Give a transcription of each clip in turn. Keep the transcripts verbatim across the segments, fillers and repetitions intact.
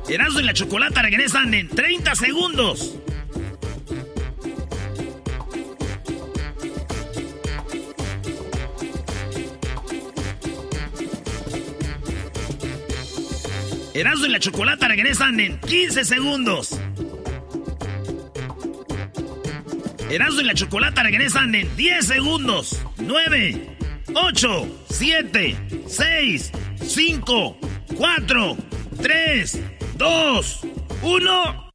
Erasmo y la Chocolata regresan en treinta segundos. Erasmo y la Chocolata regresan en quince segundos. Erasmo y la Chocolata regresan en diez segundos. nueve, ocho, siete, seis, cinco, cuatro, tres, dos, uno.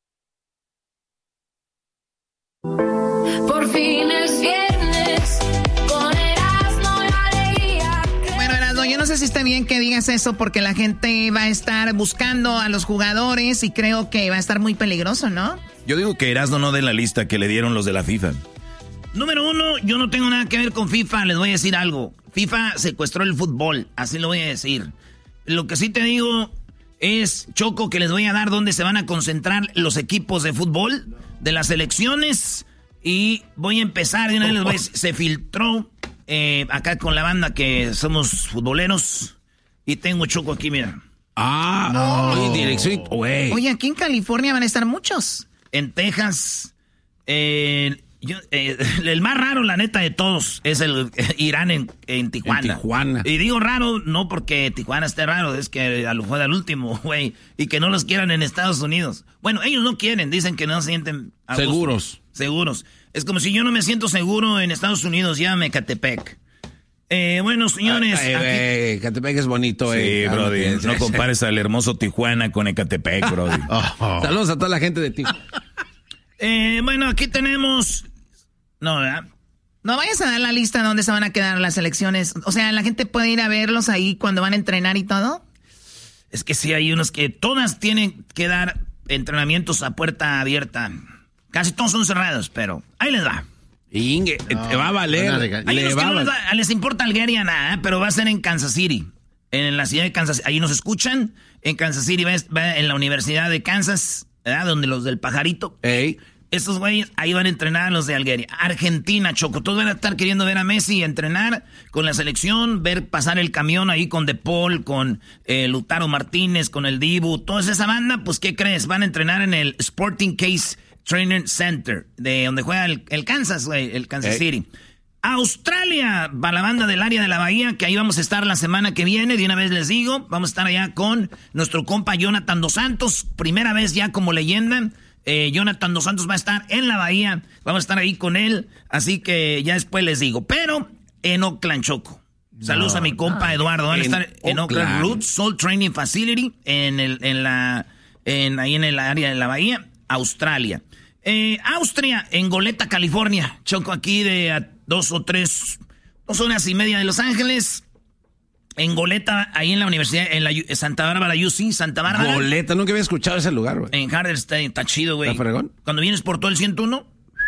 Por fin es viernes. Con Erasmo y alegría. Bueno, Erasmo, yo no sé si está bien que digas eso porque la gente va a estar buscando a los jugadores y creo que va a estar muy peligroso, ¿no? Yo digo que Erasmo no dé la lista que le dieron los de la FIFA. Número uno, yo no tengo nada que ver con FIFA, les voy a decir algo. FIFA secuestró el fútbol, así lo voy a decir. Lo que sí te digo es, Choco, que les voy a dar dónde se van a concentrar los equipos de fútbol de las selecciones. Y voy a empezar, de una vez les voy a decir, se filtró eh, acá con la banda que somos futboleros. Y tengo, Choco, aquí, mira. Ah, no. Oye, dirección, güey. Oye, aquí en California van a estar muchos. En Texas, eh, yo, eh, el más raro, la neta, de todos es el eh, Irán en, en Tijuana. En Tijuana. Y digo raro no porque Tijuana esté raro, es que a lo fue al último, güey. Y que no los quieran en Estados Unidos. Bueno, ellos no quieren, dicen que no se sienten a gusto. Seguros. Seguros. Es como si yo no me siento seguro en Estados Unidos, llámame Catepec. Eh, bueno, señores. Ay, ay, aquí... Ecatepec es bonito, sí, eh. Sí, brody. No compares al hermoso Tijuana con Ecatepec, brody. Oh, oh. Saludos a toda la gente de Tijuana. Eh, bueno, aquí tenemos... No, ¿verdad? No vayas a dar la lista donde se van a quedar las selecciones. O sea, la gente puede ir a verlos ahí cuando van a entrenar y todo. Es que sí, hay unos que todas tienen que dar entrenamientos a puerta abierta. Casi todos son cerrados, pero ahí les va. Inge, no, te va a valer. Hay unos que no les, va, les importa Algueria nada, pero va a ser en Kansas City. En la ciudad de Kansas. Ahí nos escuchan. En Kansas City va, va en la Universidad de Kansas, ¿verdad? Donde los del pajarito. Ey. Estos güeyes ahí van a entrenar a los de Algueria. Argentina, Choco. Todos van a estar queriendo ver a Messi entrenar con la selección, ver pasar el camión ahí con De Paul, con eh, Lautaro Martínez, con el Dibu. Toda esa banda, pues, ¿qué crees? Van a entrenar en el Sporting Case Training Center, de donde juega el, el Kansas, güey, el Kansas City. Hey. Australia, va la banda del área de la Bahía, que ahí vamos a estar la semana que viene, de una vez les digo. Vamos a estar allá con nuestro compa Jonathan Dos Santos, primera vez ya como leyenda. Eh, Jonathan Dos Santos va a estar en la Bahía, vamos a estar ahí con él, así que ya después les digo. Pero en Oakland, Choco. Saludos no, a mi compa no. Eduardo. Van a estar en Oakland Roots Soul Training Facility, en el, en la, en, ahí en el área de la Bahía, Australia. Eh, Austria, en Goleta, California. Choco, aquí de a dos o tres, dos horas y media de Los Ángeles. En Goleta, ahí en la universidad, en la Santa Bárbara, U C, Santa Bárbara. Goleta, nunca había escuchado ese lugar, güey. En Harder State, está chido, güey. ¿Está fregón? Cuando vienes por todo el ciento uno,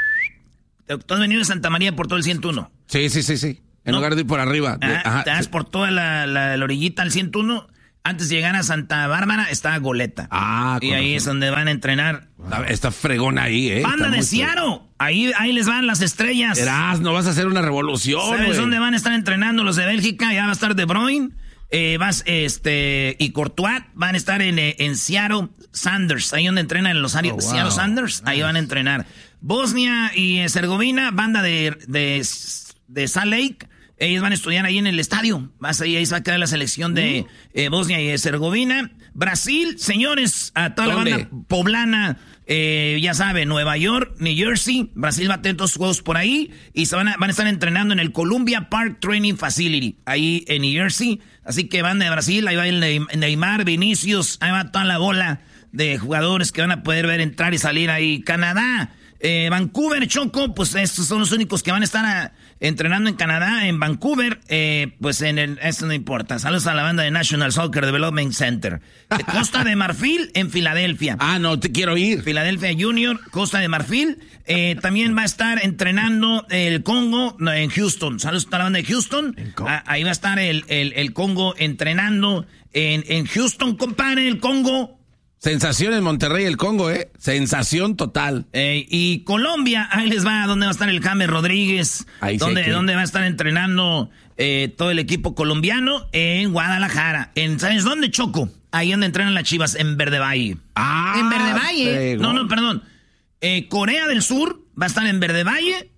¿tú has venido de Santa María por todo el ciento uno? Sí, sí, sí, sí. En ¿no? lugar de ir por arriba. Ah, Ajá, te das sí. por toda la, la, la orillita al ciento uno. Antes de llegar a Santa Bárbara está Goleta. Ah, y ahí es donde van a entrenar. Está, está fregón ahí, ¿eh? Banda de Seattle. Ahí, ahí les van las estrellas. Verás, no vas a hacer una revolución, ¿Sabes wey? dónde van a estar entrenando los de Bélgica? Ya va a estar De Bruyne. Eh, vas, este, y Courtois van a estar en, en Seattle Sanders, ahí donde entrenan los áreas. Oh, wow. Seattle Sanders, ahí van a entrenar. Bosnia y Herzegovina, banda de, de, de Salt Lake, ellos van a estudiar ahí en el estadio. Vas ahí, ahí se va a quedar la selección de uh. eh, Bosnia y Herzegovina. Brasil, señores, a toda ¿Dónde? la banda poblana, eh, ya saben, Nueva York, New Jersey. Brasil va a tener todos sus juegos por ahí y se van a, van a estar entrenando en el Columbia Park Training Facility, ahí en New Jersey. Así que van de Brasil, ahí va el Neymar, Vinicius, ahí va toda la bola de jugadores que van a poder ver entrar y salir ahí. Canadá, eh, Vancouver, Choco, pues estos son los únicos que van a estar a, entrenando en Canadá, en Vancouver, eh, pues en el, esto no importa. Saludos a la banda de National Soccer Development Center. De Costa de Marfil, en Filadelfia. Ah, no, te quiero ir. Filadelfia Junior, Costa de Marfil. Eh, también va a estar entrenando el Congo no, en Houston. Saludos a la banda de Houston. Ah, ahí va a estar el, el, el Congo entrenando en, en Houston, compadre, el Congo. Sensación en Monterrey, el Congo, ¿eh? Sensación total. Eh, y Colombia, ahí les va, ¿dónde va a estar el James Rodríguez? Ahí ¿Dónde, que... ¿Dónde va a estar entrenando eh, todo el equipo colombiano? En Guadalajara. En, ¿sabes dónde, Choco? ahí donde entrenan las Chivas, en Verde Valle. Ah, en Verde Valle. No, no, perdón. Eh, Corea del Sur va a estar en Verde Valle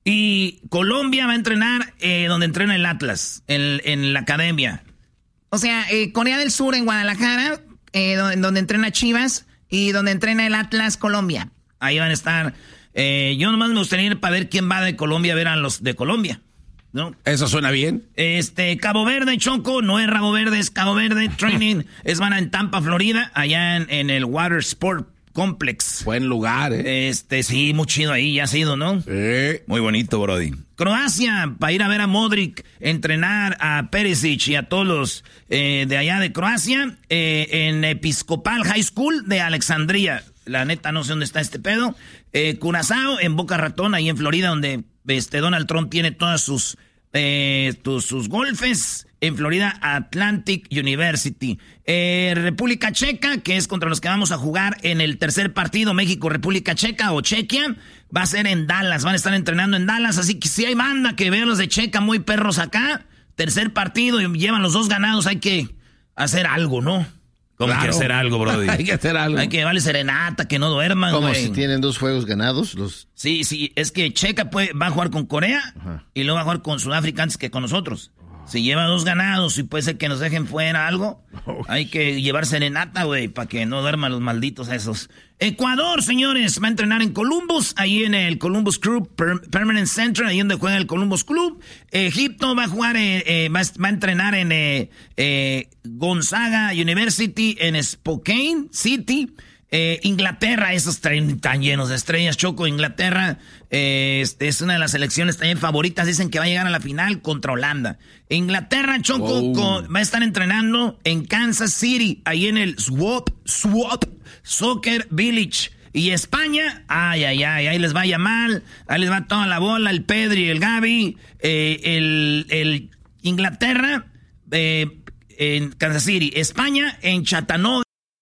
y Colombia va a entrenar eh, donde entrena el Atlas, en, en la academia. O sea, eh, Corea del Sur en Guadalajara, eh, donde, donde entrena Chivas y donde entrena el Atlas Colombia. Ahí van a estar. Eh, yo nomás me gustaría ir para ver quién va de Colombia a ver a los de Colombia, ¿no? ¿Eso suena bien? Este, Cabo Verde, Choco, no es Rabo Verde, es Cabo Verde. Training es van en Tampa, Florida, allá en, en el Water Sport Complex. Buen lugar, ¿eh? Este, sí, muy chido ahí, ya has ido, ¿no? Sí. Muy bonito, brody. Croacia, para ir a ver a Modric, entrenar a Perisic y a todos los eh, de allá de Croacia, eh, en Episcopal High School de Alexandria. La neta, no sé dónde está este pedo. Eh, Curazao, en Boca Ratón, ahí en Florida, donde este Donald Trump tiene todas sus, eh, tus, sus golfes. En Florida, Atlantic University. Eh, República Checa, que es contra los que vamos a jugar en el tercer partido, México-República Checa o Chequia, va a ser en Dallas. Van a estar entrenando en Dallas, así que si hay banda que veo los de Checa muy perros acá, tercer partido y llevan los dos ganados, hay que hacer algo, ¿no? ¿Cómo Claro. hay que hacer algo, brody? Hay que hacer algo. Hay que llevarle serenata, que no duerman, Como güey. si tienen dos juegos ganados. Los... Sí, sí, es que Checa puede, va a jugar con Corea Ajá. y luego va a jugar con Sudáfrica antes que con nosotros. Si lleva dos ganados y puede ser que nos dejen fuera algo, hay que llevar serenata, güey, para que no duerman los malditos esos. Ecuador, señores, va a entrenar en Columbus, ahí en el Columbus Club Per- Permanent Center, ahí donde juega el Columbus Club. Egipto va a jugar, eh, eh, va, a, va a entrenar en eh, eh, Gonzaga University en Spokane City. Eh, Inglaterra, esos traen tan llenos de estrellas, Choco. Inglaterra eh, este, es una de las selecciones también favoritas. Dicen que va a llegar a la final contra Holanda. Inglaterra, Choco, Wow. con- va a estar entrenando en Kansas City, ahí en el Swap, Swap Soccer Village. Y España, ay, ay, ay, ahí les vaya mal. Ahí les va toda la bola, el Pedri, el Gavi, eh, el, el Inglaterra, eh, en Kansas City. España, en Chattanooga.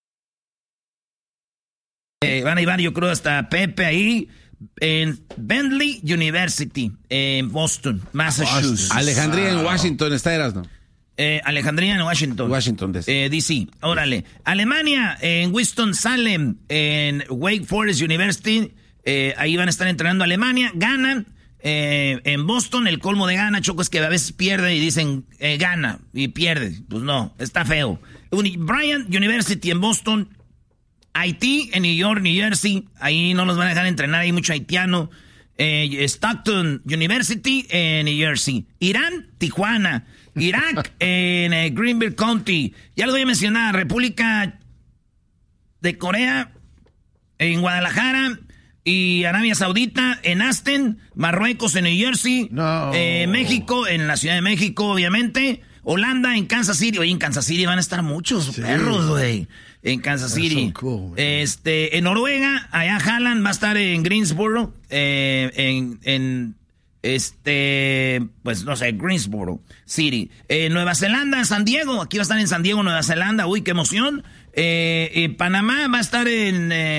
Eh, van a llevar, yo creo, hasta Pepe ahí en Bentley University, en Boston, Massachusetts. Alejandría en Washington, está eras, ¿no? Eh, Alejandría en Washington. Washington, D C. Eh, D C, órale. Alemania, en Winston-Salem, en Wake Forest University. Eh, ahí van a estar entrenando Alemania. Gana, eh, en Boston, el colmo de gana, Choco, es que a veces pierde y dicen eh, gana y pierde. Pues no, está feo. Uni- Bryant University en Boston. Haití, en New York, New Jersey, ahí no los van a dejar entrenar, hay mucho haitiano. Eh, Stockton University, en New Jersey. Irán, Tijuana. Irak, en eh, Greenville County. Ya les voy a mencionar, República de Corea, en Guadalajara. Y Arabia Saudita, en Aston. Marruecos, en New Jersey. No. Eh, México, en la Ciudad de México, obviamente. Holanda, en Kansas City. Oye, en Kansas City van a estar muchos perros, güey. En Kansas That's City. so cool, man. este, en Noruega, allá Haaland va a estar en Greensboro, eh, en, en, este, pues no sé, Greensboro City. Eh, Nueva Zelanda, San Diego, aquí va a estar en San Diego, Nueva Zelanda, uy, qué emoción. Eh, eh, Panamá va a estar en... Eh,